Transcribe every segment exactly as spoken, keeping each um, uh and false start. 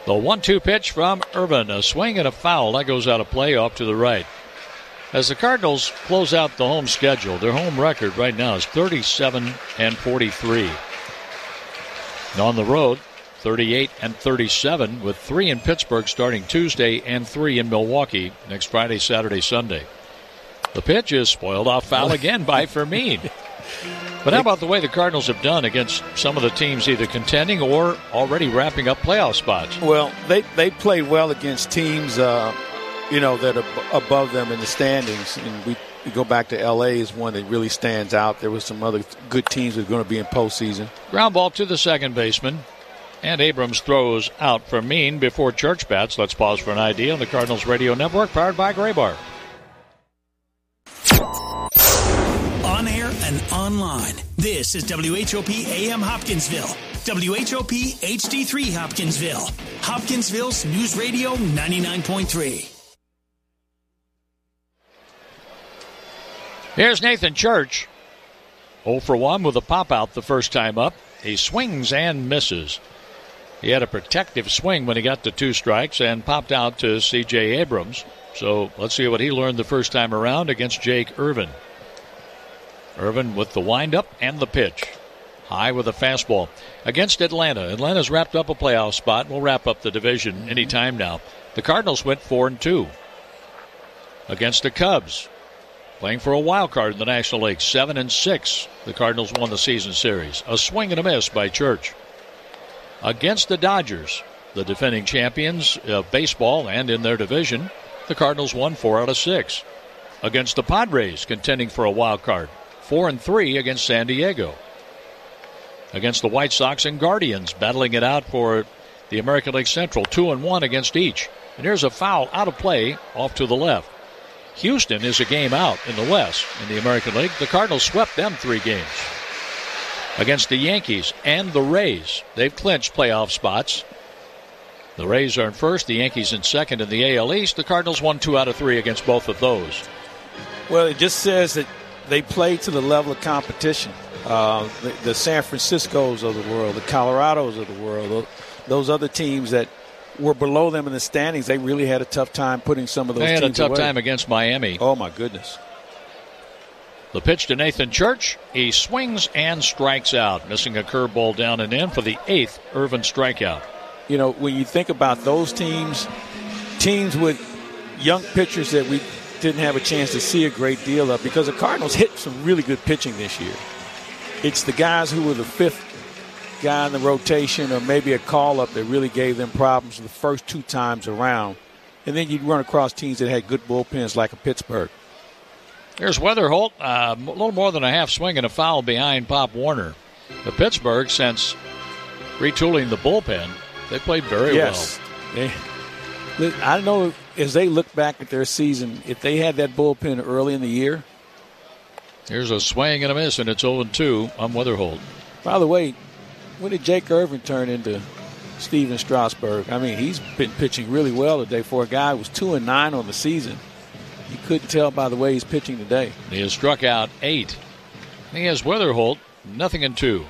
The one two pitch from Irvin. A swing and a foul. That goes out of play off to the right. As the Cardinals close out the home schedule, their home record right now is thirty-seven and forty-three. And on the road, thirty-eight and thirty-seven, with three in Pittsburgh starting Tuesday and three in Milwaukee next Friday, Saturday, Sunday. The pitch is spoiled off foul again by Fermin. But how about the way the Cardinals have done against some of the teams either contending or already wrapping up playoff spots? Well, they, they played well against teams, uh, you know, that are above them in the standings. And we, we go back to L A is one that really stands out. There were some other good teams that are going to be in postseason. Ground ball to the second baseman. And Abrams throws out Fermin before Church bats. Let's pause for an idea on the Cardinals Radio Network, powered by Graybar. On air and online, this is W H O P A M Hopkinsville, W H O P H D three Hopkinsville, Hopkinsville's News Radio ninety-nine point three. Here's Nathan Church. oh for one with a pop-out the first time up. He swings and misses. He had a protective swing when he got to two strikes and popped out to C J Abrams. So let's see what he learned the first time around against Jake Irvin. Irvin with the windup and the pitch. High with a fastball. Against Atlanta. Atlanta's wrapped up a playoff spot. We'll wrap up the division any time now. The Cardinals went four and two. Against the Cubs. Playing for a wild card in the National League. seven and six. The Cardinals won the season series. A swing and a miss by Church. Against the Dodgers, the defending champions of baseball and in their division, the Cardinals won four out of six. Against the Padres, contending for a wild card, four and three against San Diego. Against the White Sox and Guardians, battling it out for the American League Central, two and one against each. And here's a foul out of play off to the left. Houston is a game out in the West in the American League. The Cardinals swept them three games. Against the Yankees and the Rays, they've clinched playoff spots. The Rays are in first, the Yankees in second in the A L East. The Cardinals won two out of three against both of those. Well, it just says that they play to the level of competition. Uh, the, the San Franciscos of the world, the Colorados of the world, those other teams that were below them in the standings, they really had a tough time putting some of those teams away. They had a tough time against Miami. Oh, my goodness. The pitch to Nathan Church. He swings and strikes out, missing a curveball down and in for the eighth Irvin strikeout. You know, when you think about those teams, teams with young pitchers that we didn't have a chance to see a great deal of, because the Cardinals hit some really good pitching this year. It's the guys who were the fifth guy in the rotation or maybe a call-up that really gave them problems the first two times around. And then you'd run across teams that had good bullpens like a Pittsburgh. Here's Weatherholt, uh, a little more than a half swing and a foul behind Pop Warner. The Pittsburgh, since retooling the bullpen, they played very yes. well. They, I don't know, as they look back at their season, if they had that bullpen early in the year. Here's a swing and a miss, and it's oh and two on Weatherholt. By the way, when did Jake Irvin turn into Steven Strasburg? I mean, he's been pitching really well today for a guy who was two and nine on the season. You couldn't tell by the way he's pitching today. He has struck out eight. He has Weatherholt, nothing in two.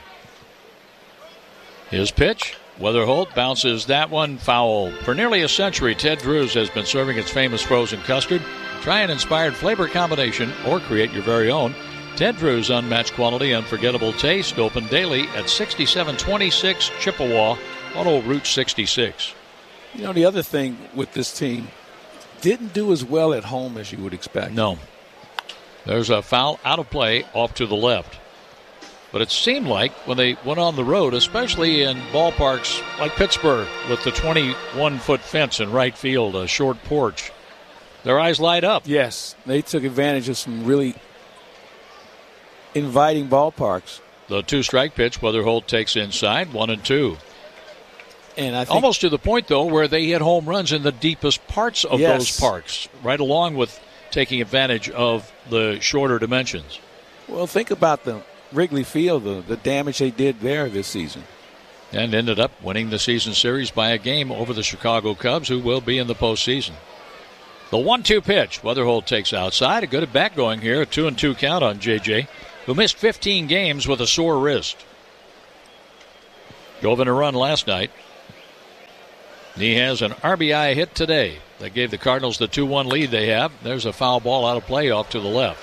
His pitch, Weatherholt bounces that one foul. For nearly a century, Ted Drewes has been serving its famous frozen custard. Try an inspired flavor combination or create your very own. Ted Drewes' unmatched quality, unforgettable taste. Open daily at sixty-seven twenty-six Chippewa on Old Route sixty-six. You know, the other thing with this team, didn't do as well at home as you would expect. No. There's a foul out of play off to the left. But it seemed like when they went on the road, especially in ballparks like Pittsburgh with the twenty-one foot fence in right field, a short porch, their eyes light up. Yes, they took advantage of some really inviting ballparks. The two-strike pitch, Weatherholt takes inside, one and two. And I think almost to the point, though, where they hit home runs in the deepest parts of yes. those parks, right along with taking advantage of the shorter dimensions. Well, think about the Wrigley Field, the, the damage they did there this season. And ended up winning the season series by a game over the Chicago Cubs, who will be in the postseason. The one two pitch, Weatherholt takes outside. A good at bat going here, a two and two count on J J, who missed fifteen games with a sore wrist. Drove in a run last night. And he has an R B I hit today. That gave the Cardinals the two one lead they have. There's a foul ball out of play off to the left.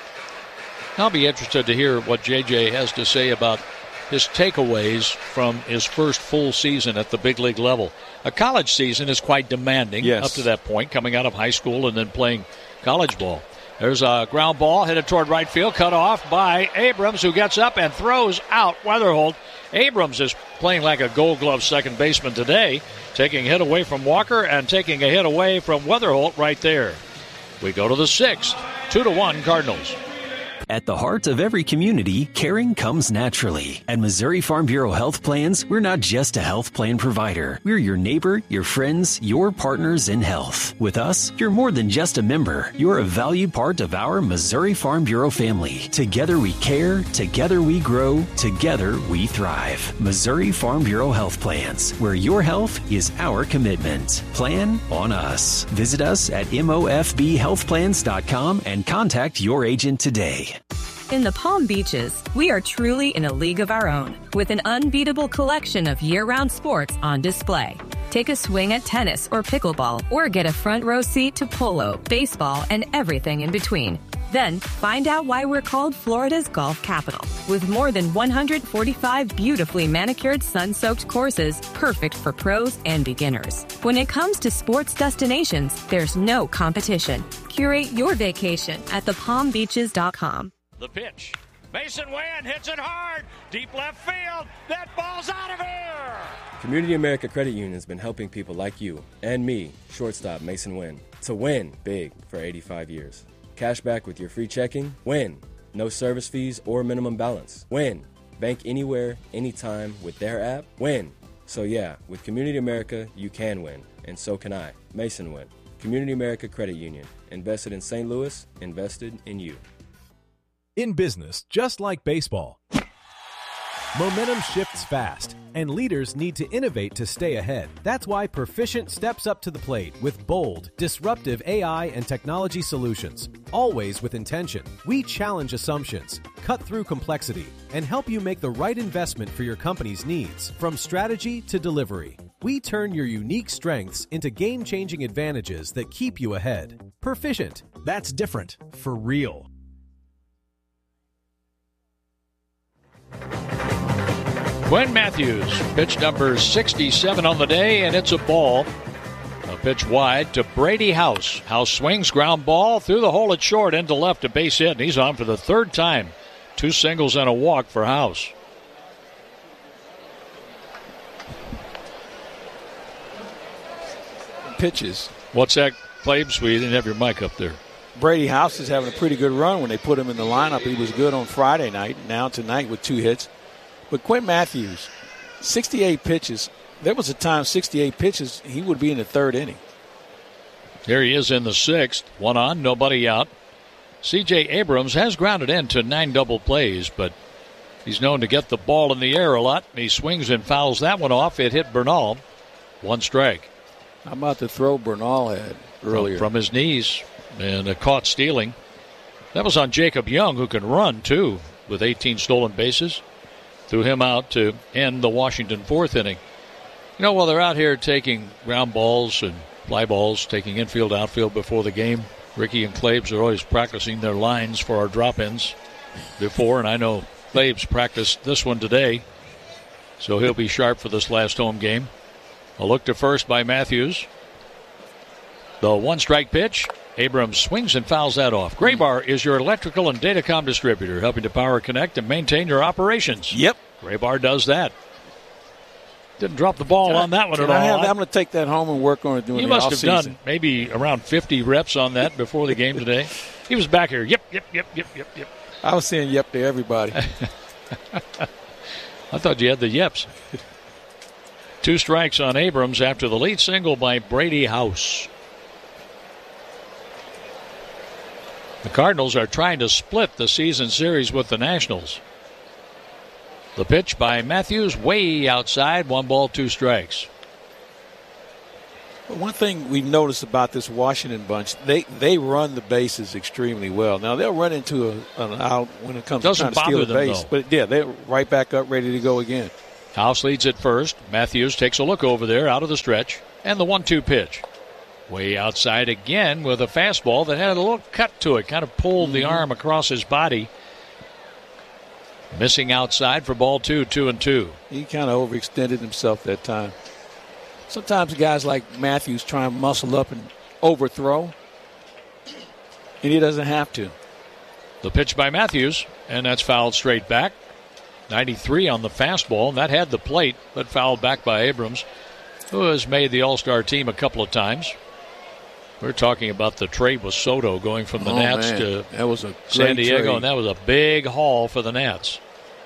I'll be interested to hear what J J has to say about his takeaways from his first full season at the big league level. A college season is quite demanding yes. up to that point, coming out of high school and then playing college ball. There's a ground ball headed toward right field, cut off by Abrams, who gets up and throws out Weatherholt. Abrams is playing like a gold glove second baseman today, taking a hit away from Walker and taking a hit away from Weatherholt right there. We go to the sixth, two to one Cardinals. At the heart of every community, caring comes naturally. At Missouri Farm Bureau Health Plans, we're not just a health plan provider. We're your neighbor, your friends, your partners in health. With us, you're more than just a member. You're a valued part of our Missouri Farm Bureau family. Together we care, together we grow, together we thrive. Missouri Farm Bureau Health Plans, where your health is our commitment. Plan on us. Visit us at M O F B health plans dot com and contact your agent today. In the Palm Beaches, we are truly in a league of our own, with an unbeatable collection of year-round sports on display. Take a swing at tennis or pickleball, or get a front row seat to polo, baseball, and everything in between. Then, find out why we're called Florida's golf capital, with more than one hundred forty-five beautifully manicured sun-soaked courses perfect for pros and beginners. When it comes to sports destinations, there's no competition. Curate your vacation at the palm beaches dot com. The pitch. Mason Wynn hits it hard. Deep left field. That ball's out of here. Community America Credit Union has been helping people like you and me, shortstop Mason Wynn, to win big for eighty-five years. Cash back with your free checking. Win. No service fees or minimum balance. Win. Bank anywhere, anytime with their app. Win. So yeah, with Community America, you can win. And so can I. Mason Wynn. Community America Credit Union. Invested in Saint Louis. Invested in you. In business, just like baseball, momentum shifts fast, and leaders need to innovate to stay ahead. That's why Perficient steps up to the plate with bold, disruptive A I and technology solutions. Always with intention, we challenge assumptions, cut through complexity, and help you make the right investment for your company's needs, from strategy to delivery. We turn your unique strengths into game-changing advantages that keep you ahead. Perficient. That's different, for real. Quinn Matthews, pitch number sixty-seven on the day, and it's a ball. A pitch wide to Brady House. House swings, ground ball through the hole at short, into left, a base hit, and he's on for the third time. Two singles and a walk for House. Pitches. What's that, Claibs? We didn't have your mic up there. Brady House is having a pretty good run. When they put him in the lineup, he was good on Friday night. Now tonight with two hits. But Quinn Matthews, sixty-eight pitches. There was a time sixty-eight pitches, he would be in the third inning. Here he is in the sixth. One on, nobody out. C J Abrams has grounded into nine double plays, but he's known to get the ball in the air a lot. He swings and fouls that one off. It hit Bernal. One strike. How about the throw Bernal had earlier? From, from his knees and a caught stealing. That was on Jacob Young, who can run, too, with eighteen stolen bases. Threw him out to end the Washington fourth inning. You know, while they're out here taking ground balls and fly balls, taking infield, outfield before the game, Ricky and Claibs are always practicing their lines for our drop-ins before, and I know Claibs practiced this one today, so he'll be sharp for this last home game. A look to first by Matthews. The one-strike pitch. Abrams swings and fouls that off. Graybar is your electrical and datacom distributor, helping to power, connect, and maintain your operations. Yep. Graybar does that. Didn't drop the ball I, on that one at I all. have, I'm going to take that home and work on it during you the must off-season. have done maybe around fifty reps on that before the game today. He was back here. Yep, yep, yep, yep, yep, yep. I was saying yep to everybody. I thought you had the yeps. Two strikes on Abrams after the lead single by Brady House. The Cardinals are trying to split the season series with the Nationals. The pitch by Matthews way outside. One ball, two strikes. But one thing we've noticed about this Washington bunch, they, they run the bases extremely well. Now, they'll run into a, an out when it comes Doesn't to trying to steal a them, base. though. But, yeah, they're right back up, ready to go again. House leads at first. Matthews takes a look over there, out of the stretch. And the one two pitch. Way outside again with a fastball that had a little cut to it. Kind of pulled mm-hmm. the arm across his body. Missing outside for ball two, two and two. He kind of overextended himself that time. Sometimes guys like Matthews try and muscle up and overthrow. And he doesn't have to. The pitch by Matthews, and that's fouled straight back. ninety-three on the fastball, and that had the plate, but fouled back by Abrams, who has made the All-Star team a couple of times. We're talking about the trade with Soto going from the oh, Nats man. to that was a San Diego, trade. and that was a big haul for the Nats.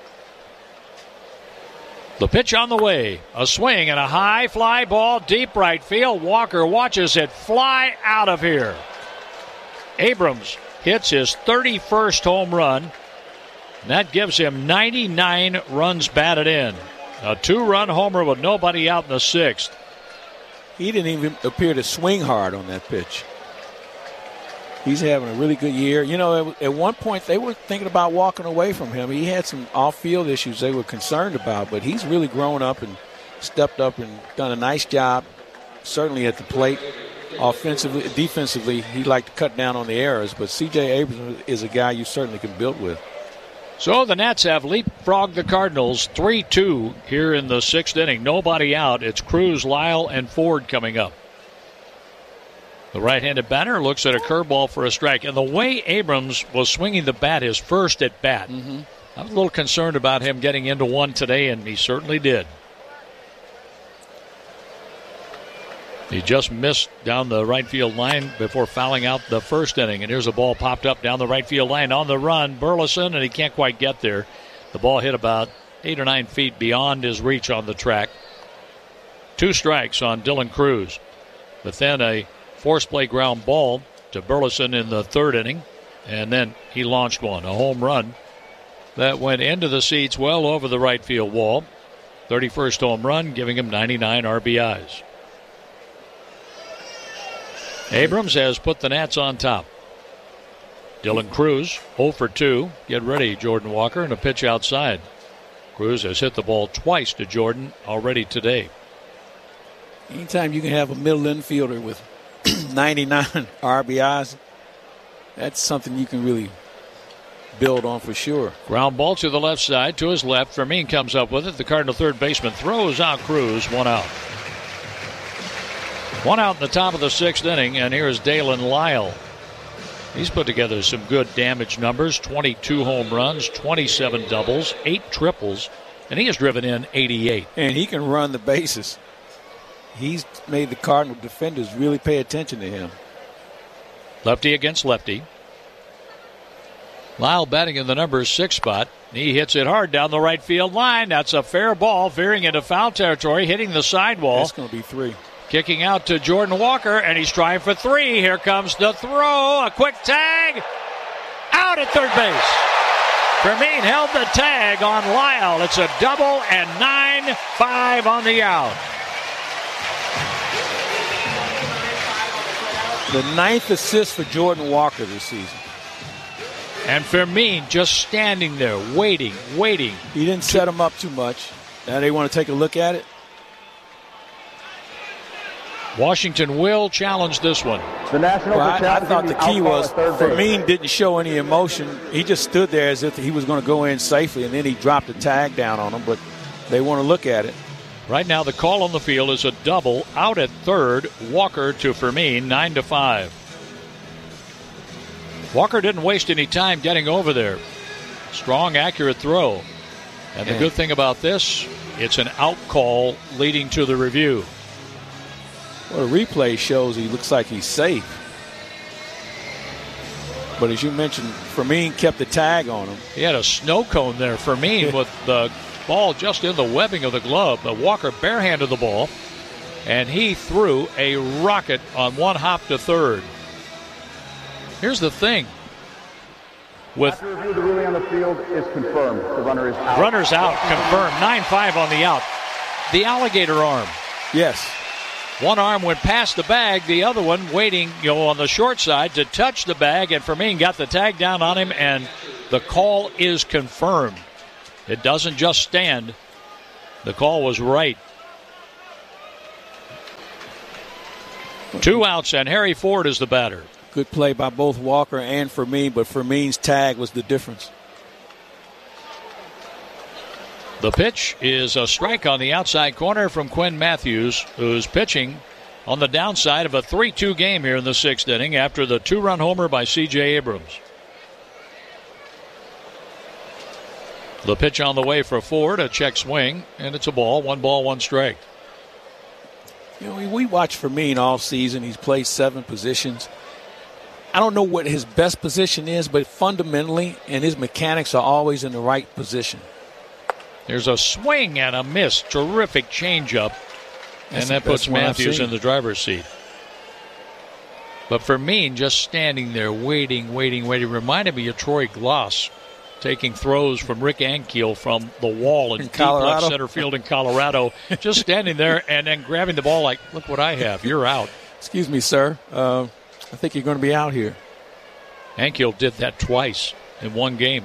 The pitch on the way. A swing and a high fly ball, deep right field. Walker watches it fly out of here. Abrams hits his thirty-first home run. And that gives him ninety-nine runs batted in. A two-run homer with nobody out in the sixth. He didn't even appear to swing hard on that pitch. He's having a really good year. You know, at one point they were thinking about walking away from him. He had some off-field issues they were concerned about, but he's really grown up and stepped up and done a nice job, certainly at the plate. Offensively, defensively, he liked to cut down on the errors, but C J Abrams is a guy you certainly can build with. So the Nats have leapfrogged the Cardinals three two here in the sixth inning. Nobody out. It's Cruz, Lyle, and Ford coming up. The right-handed batter looks at a curveball for a strike. And the way Abrams was swinging the bat his first at bat, mm-hmm. I was a little concerned about him getting into one today, and he certainly did. He just missed down the right field line before fouling out the first inning. And here's a ball popped up down the right field line on the run. Burleson, and he can't quite get there. The ball hit about eight or nine feet beyond his reach on the track. Two strikes on Dylan Cruz. But then a force play ground ball to Burleson in the third inning. And then he launched one, a home run that went into the seats well over the right field wall. thirty-first home run, giving him ninety-nine R B Is. Abrams has put the Nats on top. Dylan Cruz, oh for two. Get ready, Jordan Walker, and a pitch outside. Cruz has hit the ball twice to Jordan already today. Anytime you can have a middle infielder with ninety-nine R B Is, that's something you can really build on for sure. Ground ball to the left side, to his left. Fermin comes up with it. The Cardinal third baseman throws out Cruz, one out. One out in the top of the sixth inning, and here's Dalen Lyle. He's put together some good damage numbers, twenty-two home runs, twenty-seven doubles, eight triples, and he has driven in eighty-eight. And he can run the bases. He's made the Cardinal defenders really pay attention to him. Lefty against lefty. Lyle batting in the number six spot. He hits it hard down the right field line. That's a fair ball, veering into foul territory, hitting the sidewall. That's going to be three. Kicking out to Jordan Walker, and he's trying for three. Here comes the throw. A quick tag. Out at third base. Fermin held the tag on Lyle. It's a double and nine five on the out. The ninth assist for Jordan Walker this season. And Fermin just standing there, waiting, waiting. He didn't set him up too much. Now they want to take a look at it. Washington will challenge this one. The National well, I, I thought the key was Fermin didn't show any emotion. He just stood there as if he was going to go in safely, and then he dropped the tag down on him, but they want to look at it. Right now the call on the field is a double out at third. Walker to Fermin, nine to five. Walker didn't waste any time getting over there. Strong, accurate throw. And the yeah. good thing about this, it's an out call leading to the review. Well, the replay shows he looks like he's safe. But as you mentioned, Fermin kept the tag on him. He had a snow cone there, Fermin, with the ball just in the webbing of the glove. But Walker barehanded the ball, and he threw a rocket on one hop to third. Here's the thing. With After review, the ruling on the field is confirmed. The runner is out. Runner's out, confirmed. nine five on the out. The alligator arm. Yes. One arm went past the bag, the other one waiting, you know, on the short side to touch the bag, and Fermin got the tag down on him, and the call is confirmed. It doesn't just stand. The call was right. Two outs, and Harry Ford is the batter. Good play by both Walker and Fermin, but Fermin's tag was the difference. The pitch is a strike on the outside corner from Quinn Matthews, who's pitching on the downside of a three two game here in the sixth inning after the two-run homer by C J Abrams. The pitch on the way for Ford, a check swing, and it's a ball. One ball, one strike. You know, we watch Fermin all season. He's played seven positions. I don't know what his best position is, but fundamentally, and his mechanics are always in the right position. There's a swing and a miss. Terrific changeup. And that puts Matthews in the driver's seat. But Fermin just standing there waiting, waiting, waiting. Reminded me of Troy Gloss taking throws from Rick Ankiel from the wall in, in deep left center field in Colorado. Just standing there and then grabbing the ball like, look what I have. You're out. Excuse me, sir. Uh, I think you're going to be out here. Ankiel did that twice in one game.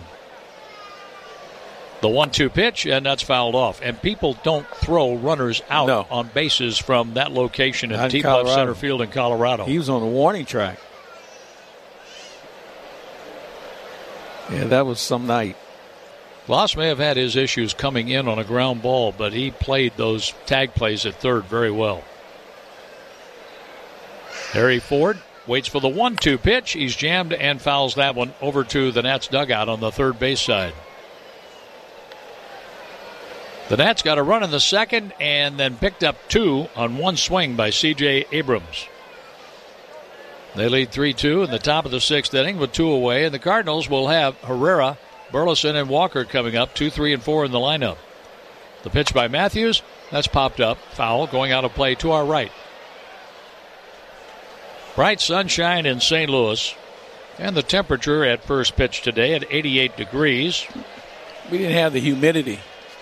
The one two pitch, and that's fouled off. And people don't throw runners out no. on bases from that location in Not deep in left center field in Colorado. He was on the warning track. Yeah, that was some night. Gloss may have had his issues coming in on a ground ball, but he played those tag plays at third very well. Harry Ford waits for the one two pitch. He's jammed and fouls that one over to the Nats dugout on the third base side. The Nats got a run in the second and then picked up two on one swing by C J Abrams. They lead three two in the top of the sixth inning with two away, and the Cardinals will have Herrera, Burleson, and Walker coming up, two, three, and four in the lineup. The pitch by Matthews, that's popped up, foul, going out of play to our right. Bright sunshine in Saint Louis, and the temperature at first pitch today at eighty-eight degrees. We didn't have the humidity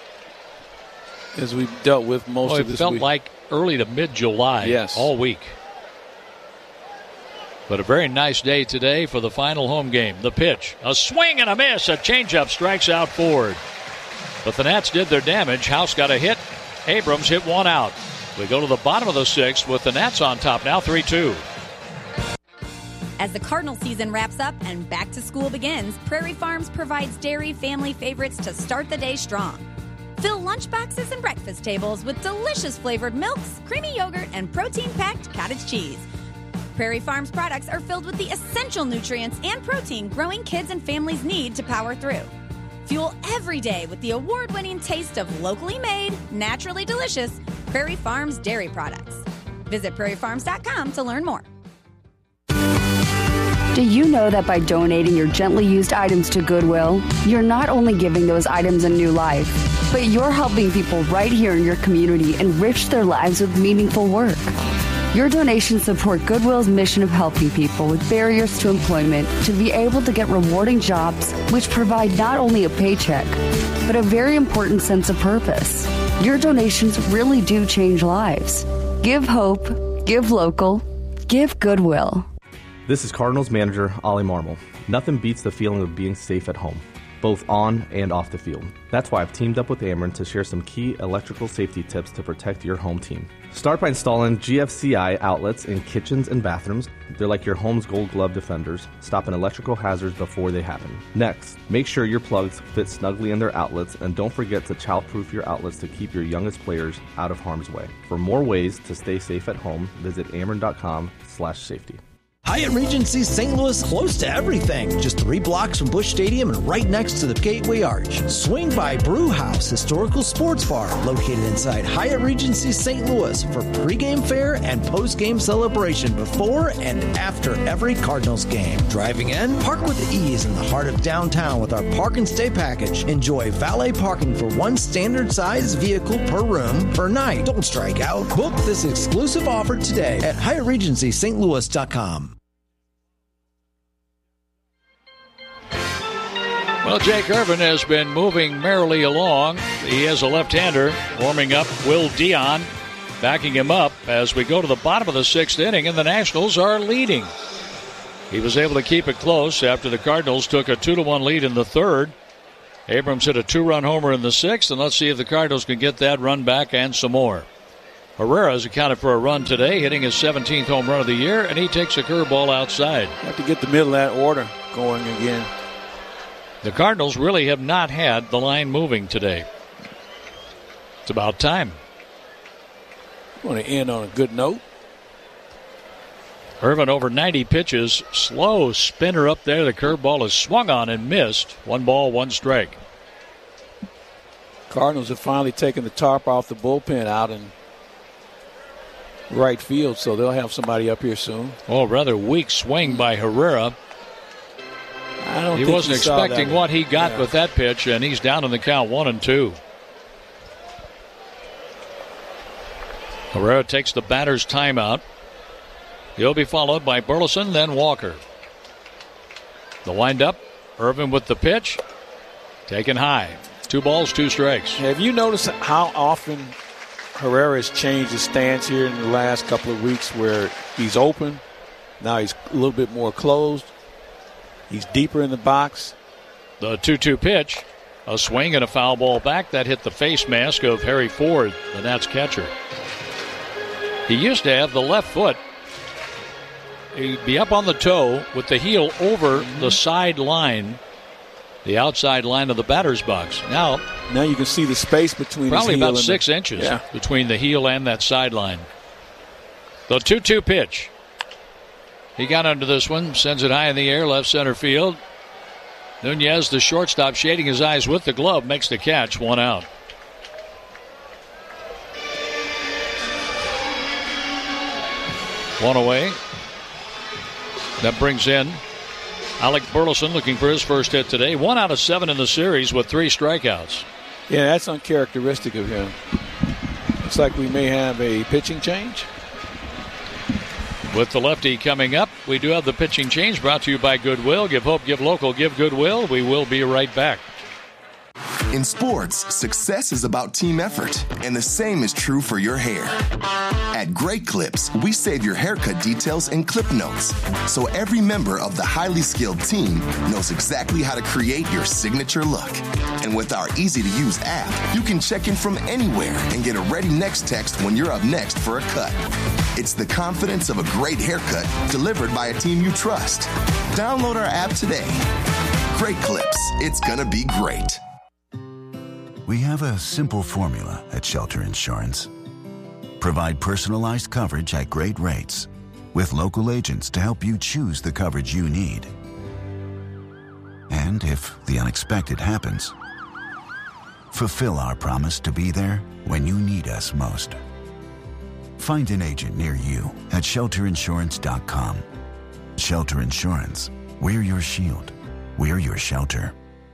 as we dealt with most well, of this week. It felt week. like early to mid-July yes. all week. But a very nice day today for the final home game. The pitch, a swing and a miss. A changeup strikes out Ford. But the Nats did their damage. House got a hit. Abrams hit one out. We go to the bottom of the sixth with the Nats on top now, three two. As the Cardinal season wraps up and back to school begins, Prairie Farms provides dairy family favorites to start the day strong. Fill lunchboxes and breakfast tables with delicious flavored milks, creamy yogurt, and protein-packed cottage cheese. Prairie Farms products are filled with the essential nutrients and protein growing kids and families need to power through. Fuel every day with the award-winning taste of locally made, naturally delicious Prairie Farms dairy products. Visit prairie farms dot com to learn more. Do you know that by donating your gently used items to Goodwill, you're not only giving those items a new life, but you're helping people right here in your community enrich their lives with meaningful work? Your donations support Goodwill's mission of helping people with barriers to employment to be able to get rewarding jobs which provide not only a paycheck, but a very important sense of purpose. Your donations really do change lives. Give hope, give local, give Goodwill. This is Cardinals manager Ollie Marmol. Nothing beats the feeling of being safe at home, both on and off the field. That's why I've teamed up with Ameren to share some key electrical safety tips to protect your home team. Start by installing G F C I outlets in kitchens and bathrooms. They're like your home's gold glove defenders, stopping electrical hazards before they happen. Next, make sure your plugs fit snugly in their outlets, and don't forget to childproof your outlets to keep your youngest players out of harm's way. For more ways to stay safe at home, visit ameren.com slash safety. Hyatt Regency Saint Louis, close to everything. Just three blocks from Busch Stadium and right next to the Gateway Arch. Swing by Brew House Historical Sports Bar, located inside Hyatt Regency Saint Louis for pregame fare and postgame celebration before and after every Cardinals game. Driving in, park with ease in the heart of downtown with our Park and Stay package. Enjoy valet parking for one standard size vehicle per room per night. Don't strike out. Book this exclusive offer today at Hyatt Regency St Louis dot com. Well, Jake Irvin has been moving merrily along. He has a left-hander warming up. Will Dion backing him up as we go to the bottom of the sixth inning, and the Nationals are leading. He was able to keep it close after the Cardinals took a two to one lead in the third. Abrams hit a two-run homer in the sixth, and let's see if the Cardinals can get that run back and some more. Herrera's accounted for a run today, hitting his seventeenth home run of the year, and he takes a curveball outside. Have to get the middle of that order going again. The Cardinals really have not had the line moving today. It's about time. Want to end on a good note. Irvin over ninety pitches. Slow spinner up there. The curveball is swung on and missed. One ball, one strike. Cardinals have finally taken the tarp off the bullpen out in right field, so they'll have somebody up here soon. Oh, rather weak swing by Herrera. I don't he think wasn't he saw expecting that. what he got Yeah. with that pitch, and he's down in the count, one and two. Herrera takes the batter's timeout. He'll be followed by Burleson, then Walker. The windup, Irvin with the pitch, taken high. Two balls, two strikes. Have you noticed how often Herrera has changed his stance here in the last couple of weeks, where he's open, now he's a little bit more closed, he's deeper in the box? The two two pitch, a swing and a foul ball back. That hit the face mask of Harry Ford, the Nats catcher. He used to have the left foot. He'd be up on the toe with the heel over mm-hmm. the side line, the outside line of the batter's box. Now, now you can see the space between probably his heel about and six the, inches yeah. between the heel and that sideline. The two two pitch. He got under this one, sends it high in the air, left center field. Nunez, the shortstop, shading his eyes with the glove, makes the catch, one out. One away. That brings in Alec Burleson, looking for his first hit today. One out of seven in the series with three strikeouts. Yeah, that's uncharacteristic of him. Looks like we may have a pitching change. With the lefty coming up, we do have the pitching change brought to you by Goodwill. Give hope, give local, give Goodwill. We will be right back. In sports, success is about team effort, and the same is true for your hair. At Great Clips, we save your haircut details in clip notes, so every member of the highly skilled team knows exactly how to create your signature look. And with our easy-to-use app, you can check in from anywhere and get a ready next text when you're up next for a cut. It's the confidence of a great haircut delivered by a team you trust. Download our app today. Great Clips. It's gonna be great. We have a simple formula at Shelter Insurance. Provide personalized coverage at great rates with local agents to help you choose the coverage you need. And if the unexpected happens, fulfill our promise to be there when you need us most. Find an agent near you at shelter insurance dot com. Shelter Insurance. We're your shield. We're your shelter.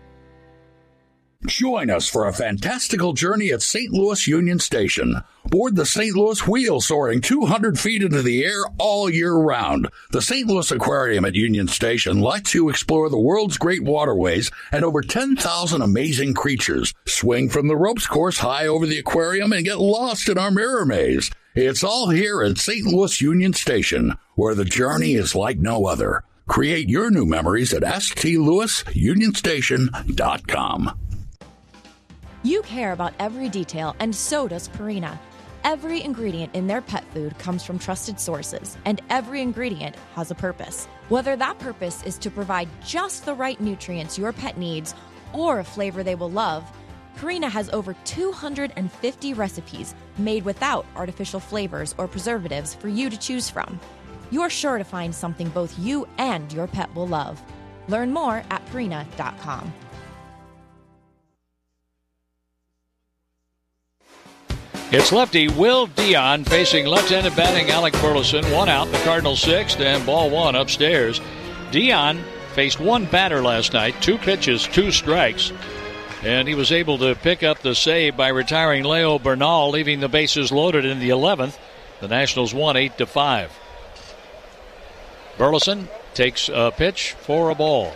Join us for a fantastical journey at Saint Louis Union Station. Board the Saint Louis Wheel, soaring two hundred feet into the air all year round. The Saint Louis Aquarium at Union Station lets you explore the world's great waterways and over ten thousand amazing creatures. Swing from the ropes course high over the aquarium and get lost in our mirror maze. It's all here at Saint Louis Union Station, where the journey is like no other. Create your new memories at s t louis union station dot com. You care about every detail, and so does Purina. Every ingredient in their pet food comes from trusted sources, and every ingredient has a purpose. Whether that purpose is to provide just the right nutrients your pet needs or a flavor they will love, Purina has over two hundred fifty recipes made without artificial flavors or preservatives for you to choose from. You're sure to find something both you and your pet will love. Learn more at purina dot com. It's lefty Will Dion facing left-handed batting Alec Burleson. One out, the Cardinals sixth, and ball one upstairs. Dion faced one batter last night, two pitches, two strikes, and he was able to pick up the save by retiring Leo Bernal, leaving the bases loaded in the eleventh. The Nationals won eight to five. Burleson takes a pitch for a ball.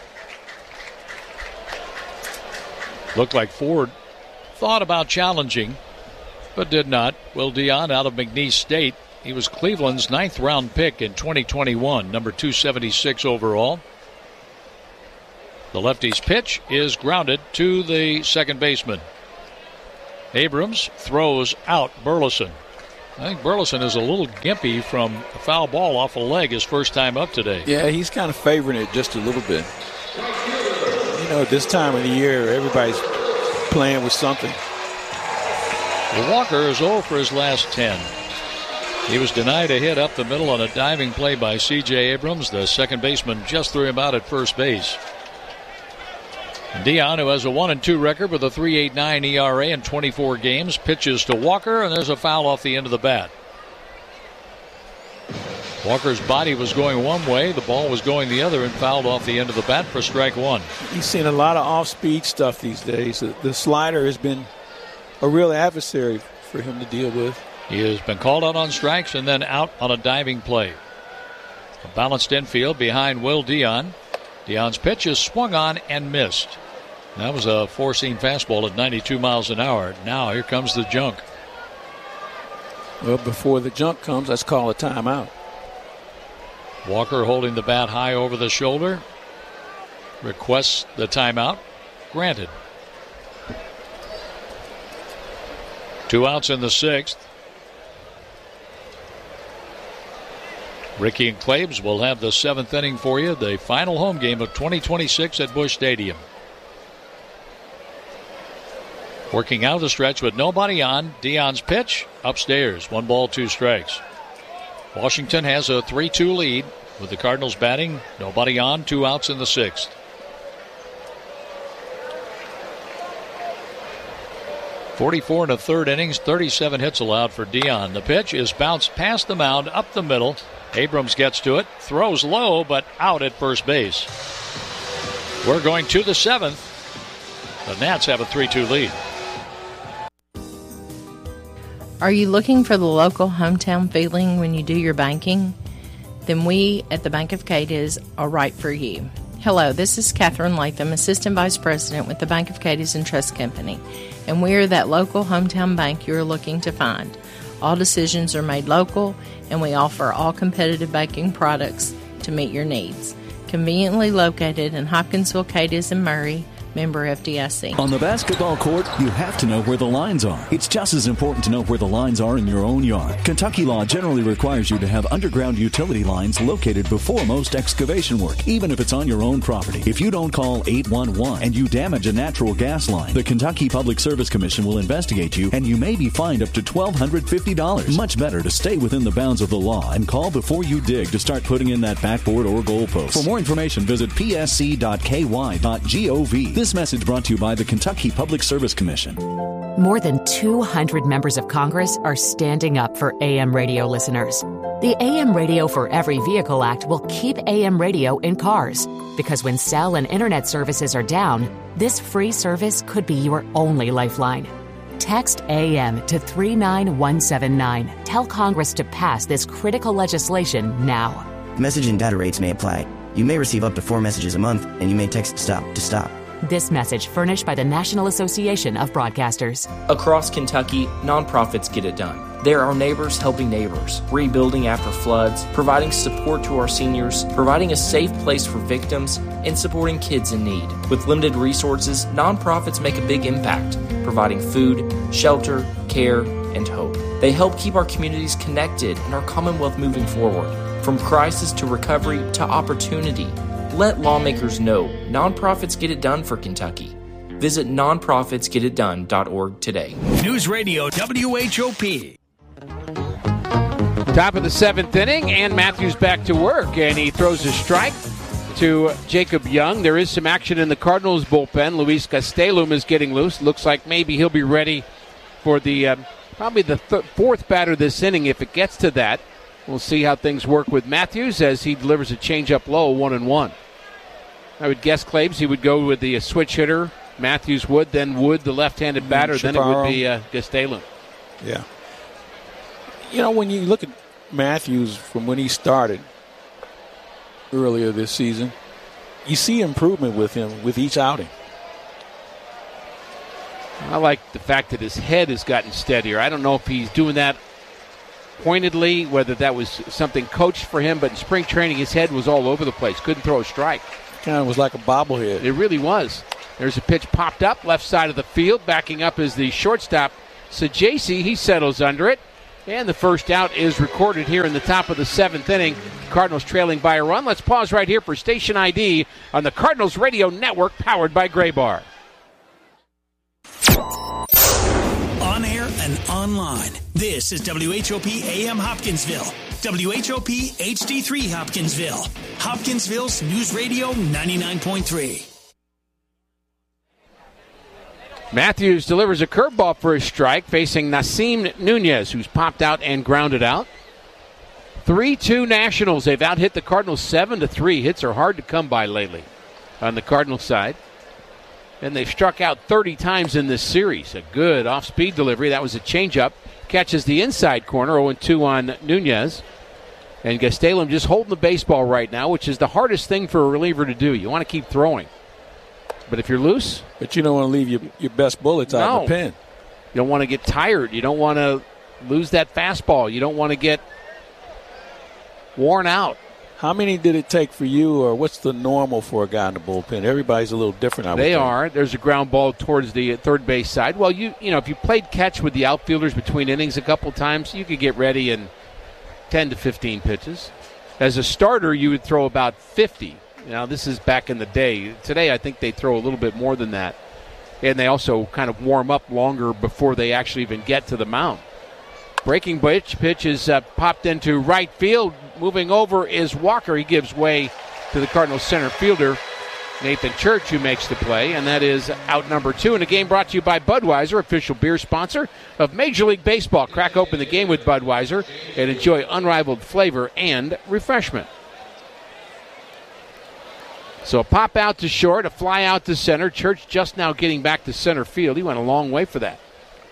Looked like Ford thought about challenging, but did not. Will Dion out of McNeese State. He was Cleveland's ninth round pick in twenty twenty-one, number two seventy-six overall. The lefty's pitch is grounded to the second baseman. Abrams throws out Burleson. I think Burleson is a little gimpy from a foul ball off a leg his first time up today. Yeah, he's kind of favoring it just a little bit. You know, at this time of the year, everybody's playing with something. Well, Walker is zero for his last ten. He was denied a hit up the middle on a diving play by C J Abrams. The second baseman just threw him out at first base. Dion, who has a one and two record with a three point eight nine E R A in twenty-four games, pitches to Walker, and there's a foul off the end of the bat. Walker's body was going one way, the ball was going the other, and fouled off the end of the bat for strike one. He's seen a lot of off-speed stuff these days. The, the slider has been a real adversary for him to deal with. He has been called out on strikes and then out on a diving play. A balanced infield behind Will Dion. Dion's pitch is swung on and missed. That was a four-seam fastball at ninety-two miles an hour. Now here comes the junk. Well, before the junk comes, let's call a timeout. Walker holding the bat high over the shoulder. Requests the timeout. Granted. Two outs in the sixth. Ricky and Claves will have the seventh inning for you. The final home game of twenty twenty-six at Busch Stadium. Working out the stretch with nobody on. Dion's pitch upstairs. One ball, two strikes. Washington has a three two lead with the Cardinals batting. Nobody on. Two outs in the sixth. forty-four and a third innings. thirty-seven hits allowed for Dion. The pitch is bounced past the mound up the middle. Abrams gets to it. Throws low but out at first base. We're going to the seventh. The Nats have a three two lead. Are you looking for the local hometown feeling when you do your banking? Then we at the Bank of Cadiz are right for you. Hello, this is Catherine Latham, Assistant Vice President with the Bank of Cadiz and Trust Company, and we are that local hometown bank you're looking to find. All decisions are made local, and we offer all competitive banking products to meet your needs. Conveniently located in Hopkinsville, Cadiz, and Murray, member F D I C. On the basketball court, you have to know where the lines are. It's just as important to know where the lines are in your own yard. Kentucky law generally requires you to have underground utility lines located before most excavation work, even if it's on your own property. If you don't call eight one one and you damage a natural gas line, the Kentucky Public Service Commission will investigate you, and you may be fined up to one thousand two hundred fifty dollars. Much better to stay within the bounds of the law and call before you dig to start putting in that backboard or goalpost. For more information, visit p s c dot k y dot gov. This message brought to you by the Kentucky Public Service Commission. More than two hundred members of Congress are standing up for A M radio listeners. The A M Radio for Every Vehicle Act will keep A M radio in cars, because when cell and internet services are down, this free service could be your only lifeline. Text A M to three nine one seven nine. Tell Congress to pass this critical legislation now. Message and data rates may apply. You may receive up to four messages a month, and you may text STOP to stop. This message furnished by the National Association of Broadcasters. Across Kentucky, nonprofits get it done. There are neighbors helping neighbors, rebuilding after floods, providing support to our seniors, providing a safe place for victims, and supporting kids in need. With limited resources, nonprofits make a big impact, providing food, shelter, care, and hope. They help keep our communities connected and our Commonwealth moving forward. From crisis to recovery to opportunity. Let lawmakers know nonprofits get it done for Kentucky. Visit nonprofits get it done dot org today. News Radio W H O P. Top of the seventh inning, and Matthews back to work, and he throws a strike to Jacob Young. There is some action in the Cardinals bullpen. Luis Gastelum is getting loose. Looks like maybe he'll be ready for the um, probably the th- fourth batter this inning if it gets to that. We'll see how things work with Matthews as he delivers a changeup low, one and one. I would guess, Claves, he would go with the uh, switch hitter. Matthews would, then Wood, the left-handed batter. Then it would be uh, Gastelum. Yeah. You know, when you look at Matthews from when he started earlier this season, you see improvement with him with each outing. I like the fact that his head has gotten steadier. I don't know if he's doing that pointedly, whether that was something coached for him, but in spring training his head was all over the place. Couldn't throw a strike. Kind of was like a bobblehead. It really was. There's a pitch popped up, left side of the field. Backing up is the shortstop, Sajasi. He settles under it. And the first out is recorded here in the top of the seventh inning. Cardinals trailing by a run. Let's pause right here for station I D on the Cardinals Radio Network, powered by Gray Bar. On air and online, this is W H O P A M Hopkinsville, W H O P H D three Hopkinsville, Hopkinsville's News Radio ninety-nine point three. Matthews delivers a curveball for a strike, facing Nasim Nunez, who's popped out and grounded out. three two Nationals. They've out-hit the Cardinals seven to three. Hits are hard to come by lately on the Cardinals side. And they've struck out thirty times in this series. A good off-speed delivery. That was a changeup. Catches the inside corner, oh two on Nunez. And Gastelum just holding the baseball right now, which is the hardest thing for a reliever to do. You want to keep throwing. But if you're loose... But you don't want to leave your, your best bullets out no. of the pen. You don't want to get tired. You don't want to lose that fastball. You don't want to get worn out. How many did it take for you, or what's the normal for a guy in the bullpen? Everybody's a little different, I would They think. are. There's a ground ball towards the third base side. Well, you you know, if you played catch with the outfielders between innings a couple times, you could get ready in ten to fifteen pitches. As a starter, you would throw about fifty. Now, this is back in the day. Today, I think they throw a little bit more than that. And they also kind of warm up longer before they actually even get to the mound. Breaking pitch, pitch is uh, popped into right field. Moving over is Walker. He gives way to the Cardinals center fielder, Nathan Church, who makes the play. And that is out number two. And a game brought to you by Budweiser, official beer sponsor of Major League Baseball. Crack open the game with Budweiser and enjoy unrivaled flavor and refreshment. So a pop out to short, a fly out to center. Church just now getting back to center field. He went a long way for that.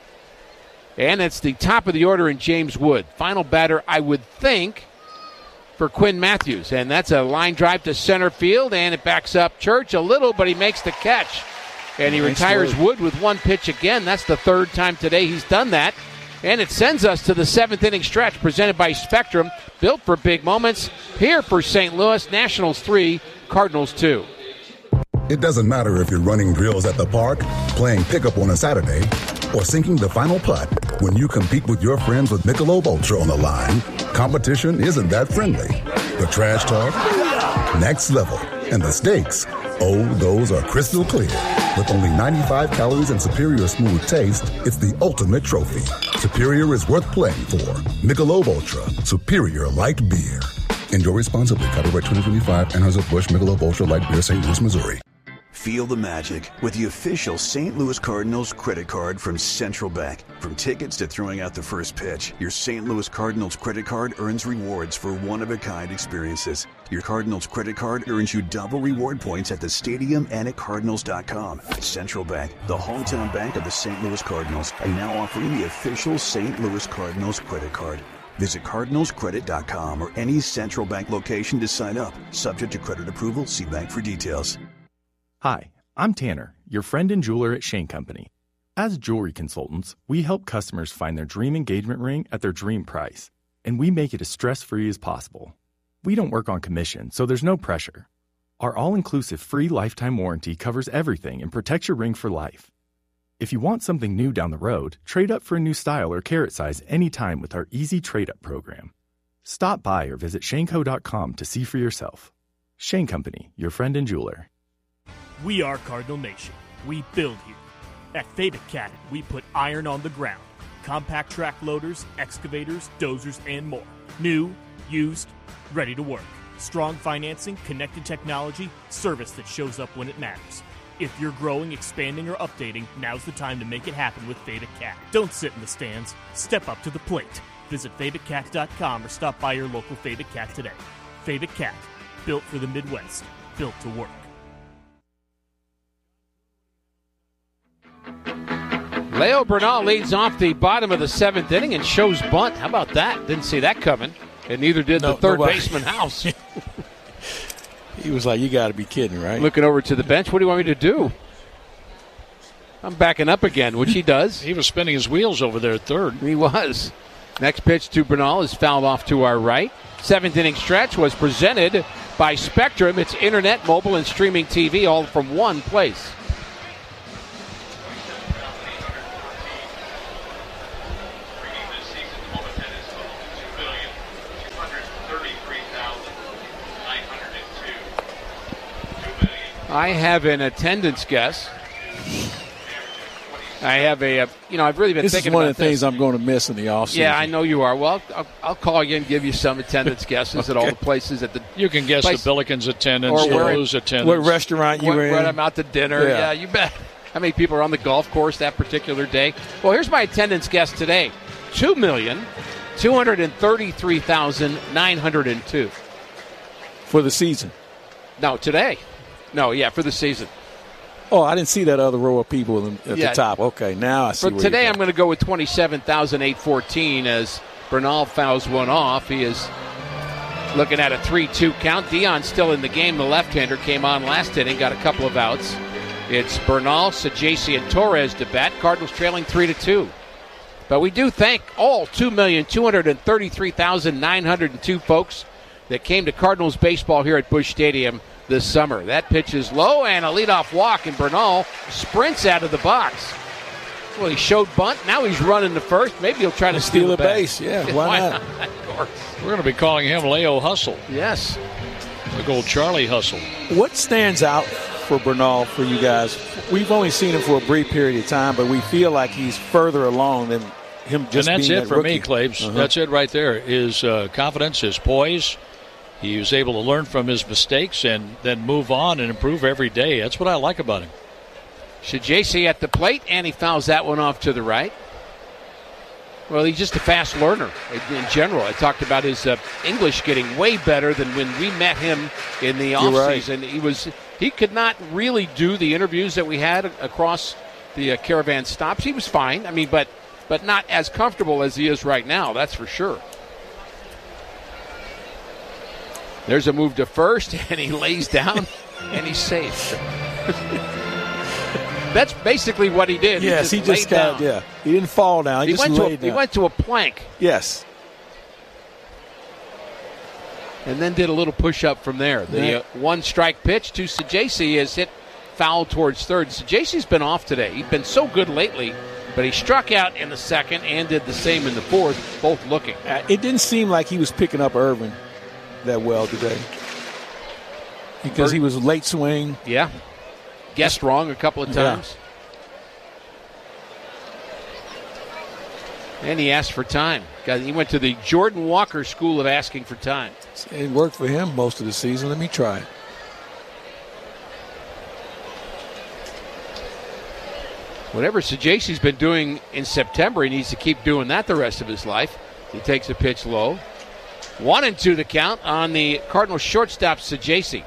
And it's the top of the order in James Wood. Final batter, I would think, for Quinn Matthews. And that's a line drive to center field, and it backs up Church a little, but he makes the catch. And he nice retires work. Wood with one pitch again. That's the third time today he's done that. And it sends us to the seventh inning stretch presented by Spectrum, built for big moments. Here for Saint Louis, Nationals three, Cardinals two. It doesn't matter if you're running drills at the park, playing pickup on a Saturday, or sinking the final putt. When you compete with your friends with Michelob Ultra on the line, competition isn't that friendly. The trash talk, next level, and the stakes, oh, those are crystal clear. With only ninety-five calories and superior smooth taste, it's the ultimate trophy. Superior is worth playing for. Michelob Ultra, superior light beer. Enjoy responsibly. Copyright twenty twenty-five, Anheuser-Busch Michelob Ultra Light Beer, Saint Louis, Missouri. Feel the magic with the official Saint Louis Cardinals credit card from Central Bank. From tickets to throwing out the first pitch, your Saint Louis Cardinals credit card earns rewards for one-of-a-kind experiences. Your Cardinals credit card earns you double reward points at the stadium and at Cardinals dot com. Central Bank, the hometown bank of the Saint Louis Cardinals, are now offering the official Saint Louis Cardinals credit card. Visit Cardinals Credit dot com or any Central Bank location to sign up. Subject to credit approval, see bank for details. Hi, I'm Tanner, your friend and jeweler at Shane Company. As jewelry consultants, we help customers find their dream engagement ring at their dream price, and we make it as stress-free as possible. We don't work on commission, so there's no pressure. Our all-inclusive free lifetime warranty covers everything and protects your ring for life. If you want something new down the road, trade up for a new style or carat size anytime with our easy trade-up program. Stop by or visit Shane Co dot com to see for yourself. Shane Company, your friend and jeweler. We are Cardinal Nation. We build here. At Fabicat, we put iron on the ground. Compact track loaders, excavators, dozers, and more. New, used, ready to work. Strong financing, connected technology, service that shows up when it matters. If you're growing, expanding, or updating, now's the time to make it happen with Fabicat. Don't sit in the stands. Step up to the plate. Visit Fabicat dot com or stop by your local Fabicat today. Fabicat, built for the Midwest, built to work. Leo Bernal leads off the bottom of the seventh inning and shows bunt. How about that? Didn't see that coming. And neither did no, the third nobody. baseman House. He was like, you got to be kidding, right? Looking over to the bench. What do you want me to do? I'm backing up again, which he does. He was spinning his wheels over there at third. He was. Next pitch to Bernal is fouled off to our right. Seventh inning stretch was presented by Spectrum. It's internet, mobile, and streaming T V all from one place. I have an attendance guess. I have a, a you know, I've really been this thinking about This is one about of the this. things I'm going to miss in the offseason. Yeah, I know you are. Well, I'll, I'll call you and give you some attendance guesses Okay. at all the places at the. You can guess place, the Billikens attendance, or the where, Blues attendance. What restaurant you what, were in. When I'm out to dinner. Yeah. Yeah, you bet. How many people are on the golf course that particular day? Well, here's my attendance guess today: two million two hundred thirty-three thousand nine hundred two For the season. No, today. No, yeah, for the season. Oh, I didn't see that other row of people in- at Yeah. the top. Okay, now I see. For where today, you're I'm going to go with twenty-seven thousand eight hundred fourteen as Bernal fouls one off. He is looking at a three two count. Dion's still in the game. The left-hander came on last inning, got a couple of outs. It's Bernal, Saggese, and Torres to bat. Cardinals trailing three to two. But we do thank all two million two hundred thirty-three thousand nine hundred two folks that came to Cardinals baseball here at Busch Stadium this summer. That pitch is low and a leadoff walk, and Bernal sprints out of the box. Well, he showed bunt. Now he's running to first. Maybe he'll try to Steal steal a the bag. base, yeah, why not? Of course. We're going to be calling him Leo Hustle. Yes. The old Charlie Hustle. What stands out for Bernal for you guys? We've only seen him for a brief period of time, but we feel like he's further along than him just and that's being it that for rookie. me, Claves. Uh-huh. That's it right there. His uh, confidence, his poise. He was able to learn from his mistakes and then move on and improve every day. That's what I like about him. Saggese at the plate, and he fouls that one off to the right. Well, he's just a fast learner in general. I talked about his uh, English getting way better than when we met him in the offseason. Right. He was he could not really do the interviews that we had across the uh, caravan stops. He was fine. I mean, but but not as comfortable as he is right now. That's for sure. There's a move to first, and he lays down, and he's safe. That's basically what he did. Yes, he he just, just got, down. yeah. He didn't fall down. He, He just went to a, laid he down. went to a plank. Yes. And then did a little push-up from there. The Yeah. uh, one-strike pitch to Saggese is hit foul towards third. Saggese's been off today. He's been so good lately, but he struck out in the second and did the same in the fourth, both looking. Uh, it didn't seem like he was picking up Irvin that well today. Because he was late swing. Yeah. Guessed wrong a couple of times. Yeah. And he asked for time. He went to the Jordan Walker School of asking for time. It worked for him most of the season. Let me try it. Whatever Saggese's been doing in September, he needs to keep doing that the rest of his life. He takes a pitch low. One and two the count on the Cardinals shortstop, Saggese.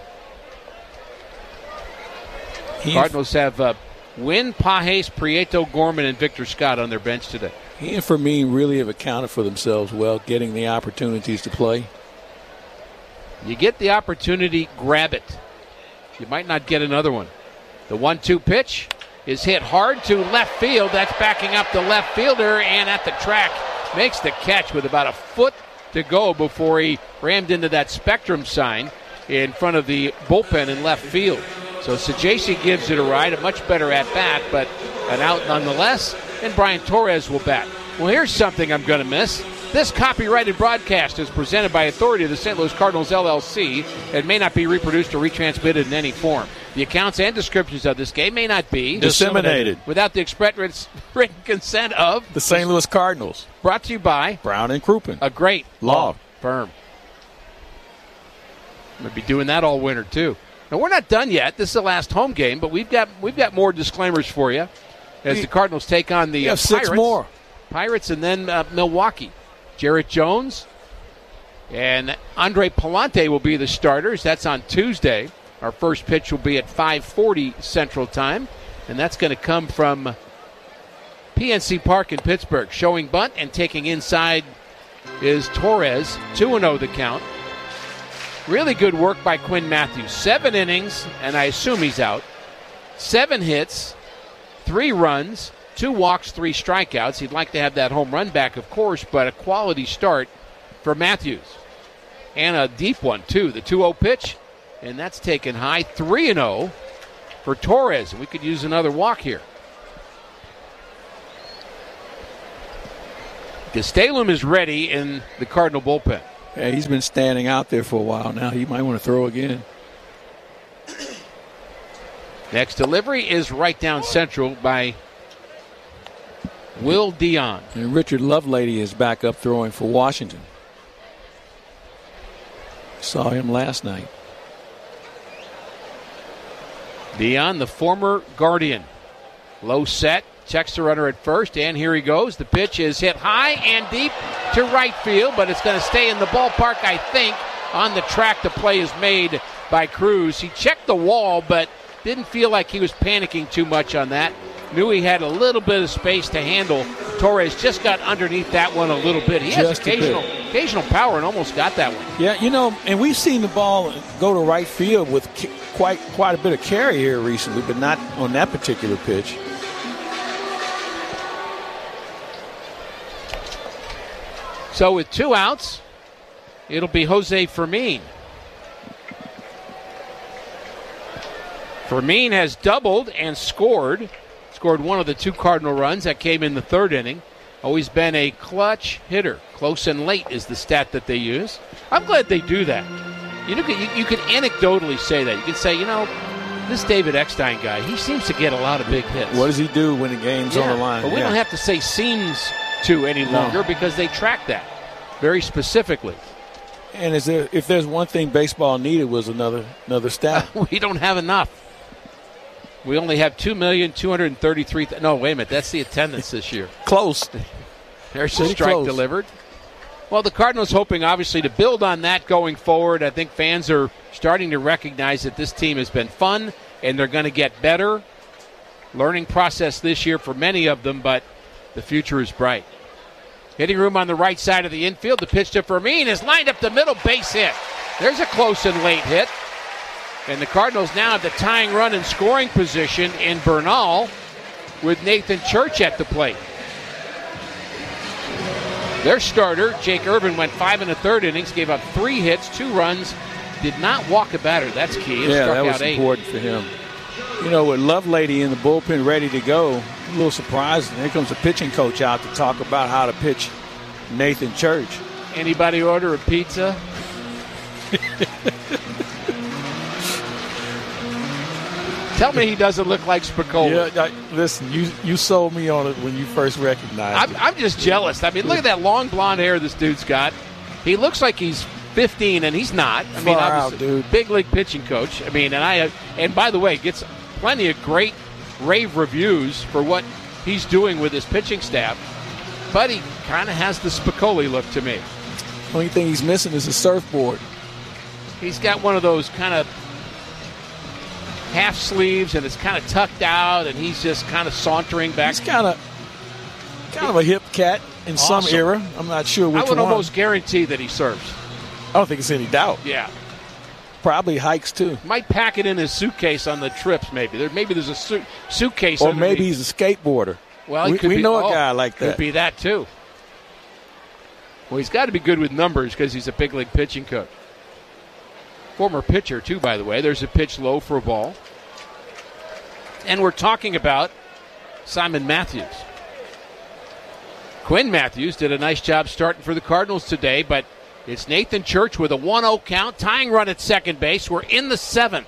Cardinals have uh, Wynn, Pages, Prieto, Gorman, and Victor Scott on their bench today. He and Fermin really have accounted for themselves well, getting the opportunities to play. You get the opportunity, grab it. You might not get another one. The one two pitch is hit hard to left field. That's backing up the left fielder, and at the track makes the catch with about a foot to go before he rammed into that Spectrum sign in front of the bullpen in left field. So Saggese gives it a ride, a much better at-bat, but an out nonetheless, and Brian Torres will bat. Well, here's something I'm going to miss. This copyrighted broadcast is presented by authority of the Saint Louis Cardinals, L L C, and may not be reproduced or retransmitted in any form. The accounts and descriptions of this game may not be disseminated without the express written consent of the Saint Louis Cardinals. Brought to you by Brown and Crouppen, a great law, law firm. We'll be doing that all winter too. Now we're not done yet. This is the last home game, but we've got we've got more disclaimers for you as the Cardinals take on the you have uh, Pirates. six more. Pirates and then uh, Milwaukee. Jarrett Jones and Andre Palante will be the starters. That's on Tuesday. Our first pitch will be at five forty Central Time, and that's going to come from P N C Park in Pittsburgh. Showing bunt and taking inside is Torres. two and oh the count. Really good work by Quinn Matthews. Seven innings, and I assume he's out. Seven hits, three runs, two walks, three strikeouts. He'd like to have that home run back, of course, but a quality start for Matthews. And a deep one, too. The two oh pitch, and that's taken high. three and oh for Torres. We could use another walk here. Gastelum is ready in the Cardinal bullpen. Yeah, he's been standing out there for a while now. He might want to throw again. Next delivery is right down central by Will Dion. And Richard Lovelady is back up throwing for Washington. Saw him last night. Dion, the former Guardian. Low set, checks the runner at first, and here he goes. The pitch is hit high and deep to right field, but it's going to stay in the ballpark, I think. On the track, the play is made by Cruz. He checked the wall, but didn't feel like he was panicking too much on that. Knew he had a little bit of space to handle. Torres just got underneath that one a little bit. He has occasional, occasional power and almost got that one. Yeah, you know, and we've seen the ball go to right field with quite quite a bit of carry here recently, but not on that particular pitch. So with two outs, it'll be Jose Fermin. Fermin has doubled and scored. Scored one of the two Cardinal runs that came in the third inning. Always been a clutch hitter. Close and late is the stat that they use. I'm glad they do that. You know, you, you could anecdotally say that. You could say, you know, this David Eckstein guy, he seems to get a lot of big hits. What does he do when the game's yeah, on the line? But we yeah. don't have to say seems to any longer no. because they track that very specifically. And is there, if there's one thing baseball needed was another another stat. We don't have enough. We only have two million two hundred thirty-three thousand. No, wait a minute. That's the attendance this year. Close. There's Pretty a strike close. delivered. Well, the Cardinals hoping, obviously, to build on that going forward. I think fans are starting to recognize that this team has been fun, and they're going to get better. Learning process this year for many of them, but the future is bright. Hitting room on the right side of the infield. The pitch to Fermin is lined up the middle, base hit. There's a close and late hit. And the Cardinals now have the tying run in scoring position in Bernal with Nathan Church at the plate. Their starter, Jake Irvin, went five and a third innings, gave up three hits, two runs, did not walk a batter. That's key. It yeah, struck that was out eight. important for him. You know, with Lovelady in the bullpen ready to go, a little surprised. Here comes the pitching coach out to talk about how to pitch Nathan Church. Anybody order a pizza? Tell me he doesn't look like Spicoli. Yeah, I, listen, you you sold me on it when you first recognized I'm, it. I'm just jealous. I mean, look at that long blonde hair this dude's got. He looks like he's fifteen, and he's not. I mean, Far out, obviously, dude. big league pitching coach. I mean, and I and by the way, gets plenty of great rave reviews for what he's doing with his pitching staff. But he kind of has the Spicoli look to me. Only thing he's missing is a surfboard. He's got one of those kind of half sleeves, and it's kind of tucked out, and he's just kind of sauntering back. He's kind of kind of a hip cat in Awesome. some era. I'm not sure which I would one. almost guarantee that he surfs. I don't think it's any doubt. Yeah. Probably hikes too. Might pack it in his suitcase on the trips. Maybe there. Maybe there's a suit, suitcase. Or underneath. maybe he's a skateboarder. Well, he we, could we be, know oh, a guy like that. Could be that too. Well, he's got to be good with numbers because he's a big league pitching coach. Former pitcher too, by the way. There's a pitch low for a ball. And we're talking about Simon Matthews. Quinn Matthews did a nice job starting for the Cardinals today, but it's Nathan Church with a one oh count, tying run at second base. We're in the seventh.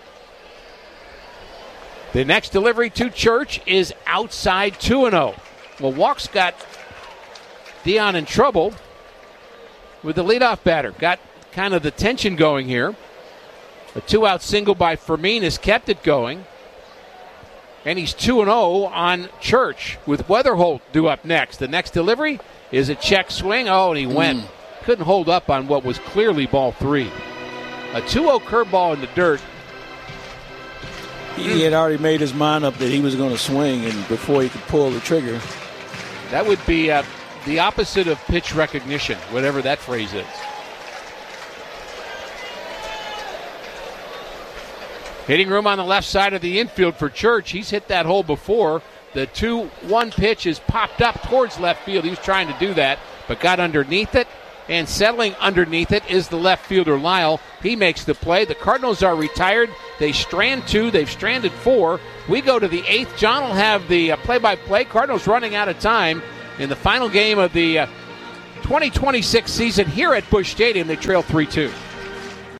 The next delivery to Church is outside two and oh. Well, Walk's got Dion in trouble with the leadoff batter. Got kind of the tension going here. A two-out single by Fermin has kept it going. And he's two and oh on Church with Weatherholt due up next. The next delivery is a check swing. Oh, and he went. Mm. Couldn't hold up on what was clearly ball three. A two oh curveball in the dirt. He had already made his mind up that he was going to swing, and before he could pull the trigger. That would be uh, the opposite of pitch recognition, whatever that phrase is. Hitting room on the left side of the infield for Church. He's hit that hole before. The two one pitch is popped up towards left field. He was trying to do that, but got underneath it. And settling underneath it is the left fielder, Lyle. He makes the play. The Cardinals are retired. They strand two. They've stranded four. We go to the eighth. John will have the uh, play-by-play. Cardinals running out of time in the final game of the uh, twenty twenty-six season here at Busch Stadium. They trail three two.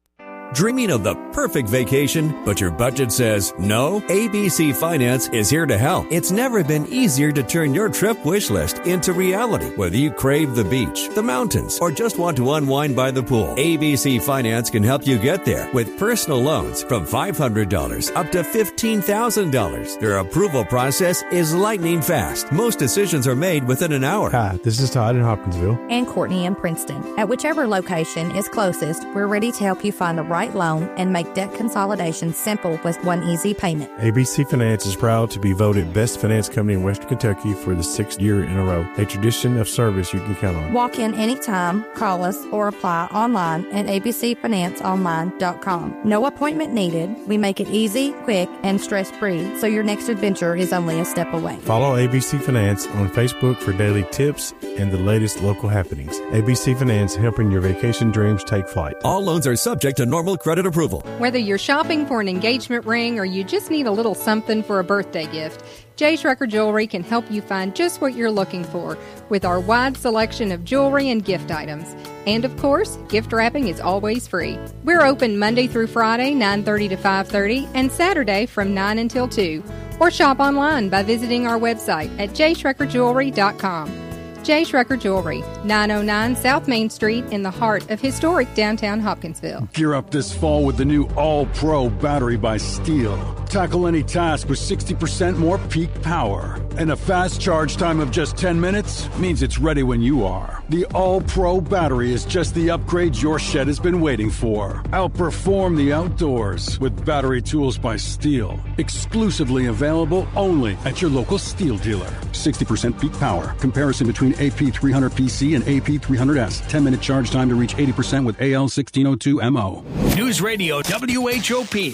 Dreaming of the perfect vacation, but your budget says no? A B C Finance is here to help. It's never been easier to turn your trip wish list into reality. Whether you crave the beach, the mountains, or just want to unwind by the pool, A B C Finance can help you get there with personal loans from five hundred dollars up to fifteen thousand dollars. Their approval process is lightning fast. Most decisions are made within an hour. Hi, this is Todd in Hopkinsville. And Courtney in Princeton. At whichever location is closest, we're ready to help you find the right loan and make debt consolidation simple with one easy payment. A B C Finance is proud to be voted Best Finance Company in Western Kentucky for the sixth year in a row, a tradition of service you can count on. Walk in anytime, call us, or apply online at a b c finance online dot com. No appointment needed. We make it easy, quick, and stress-free, so your next adventure is only a step away. Follow A B C Finance on Facebook for daily tips and the latest local happenings. A B C Finance, helping your vacation dreams take flight. All loans are subject to normal credit approval. Whether you're shopping for an engagement ring or you just need a little something for a birthday gift, J. Schrecker Jewelry can help you find just what you're looking for with our wide selection of jewelry and gift items. And of course, gift wrapping is always free. We're open Monday through Friday, nine thirty to five thirty, and Saturday from nine until two. Or shop online by visiting our website at j schrecker jewelry dot com. J. Schrecker Jewelry, nine oh nine South Main Street in the heart of historic downtown Hopkinsville. Gear up this fall with the new All-Pro battery by Steel. Tackle any task with sixty percent more peak power. And a fast charge time of just ten minutes means it's ready when you are. The All-Pro battery is just the upgrade your shed has been waiting for. Outperform the outdoors with battery tools by Steel. Exclusively available only at your local Steel dealer. sixty percent peak power. Comparison between A P three hundred P C and A P three hundred S. ten minute charge time to reach eighty percent with A L sixteen oh two M O. News Radio W H O P.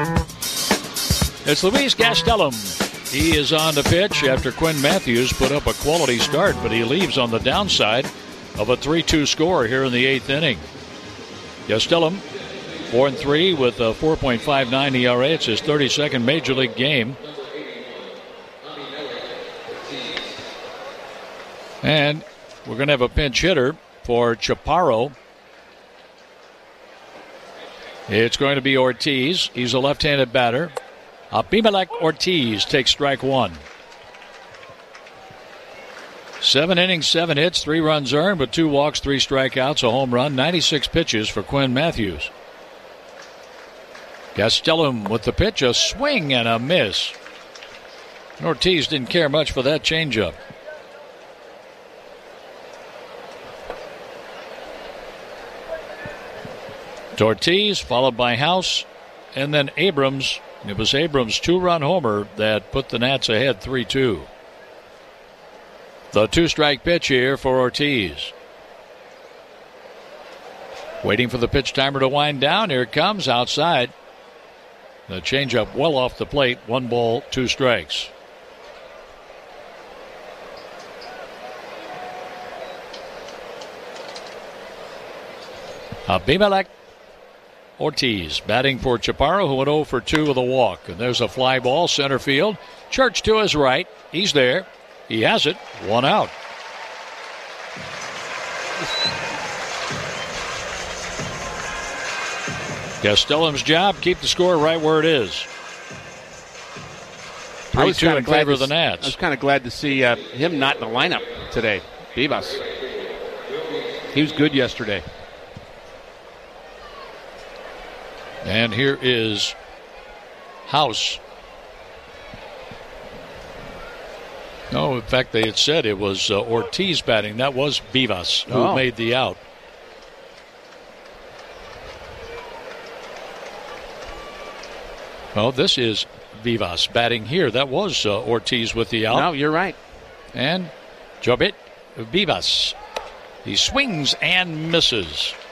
It's Luis Gastelum. He is on the pitch after Quinn Matthews put up a quality start, but he leaves on the downside of a three two score here in the eighth inning. Gastelum, four and three with a four point five nine E R A. It's his thirty-second major league game. And we're going to have a pinch hitter for Chaparro. It's going to be Ortiz. He's a left-handed batter. Abimelech Ortiz takes strike one. Seven innings, seven hits, three runs earned, but two walks, three strikeouts, a home run, ninety-six pitches for Quinn Matthews. Gastelum with the pitch, a swing and a miss. Ortiz didn't care much for that changeup. Ortiz, followed by House, and then Abrams. It was Abrams' two-run homer that put the Nats ahead three two. The two-strike pitch here for Ortiz. Waiting for the pitch timer to wind down. Here it comes outside. The changeup well off the plate. One ball, two strikes. Abimelech Ortiz batting for Chaparro, who went oh for two with a walk. And there's a fly ball, center field. Church to his right. He's there. He has it. One out. Gastelum's job, keep the score right where it is. three two in favor of the Nats. I was kind of glad to see uh, him not in the lineup today. Vivas. He was good yesterday. And here is House. No, in fact, they had said it was uh, Ortiz batting. That was Vivas who oh. made the out. Well, this is Vivas batting here. That was uh, Ortiz with the out. No, you're right. And Jobit Vivas. He swings and misses.